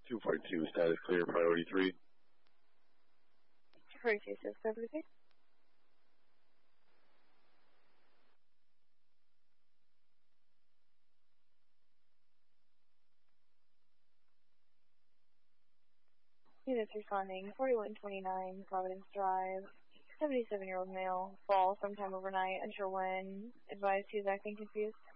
242, status clear, priority 3. 242, status clear, priority 3. Units responding, 4129 Providence Drive, 77-year-old male, fall sometime overnight, unsure when, advised he is acting confused.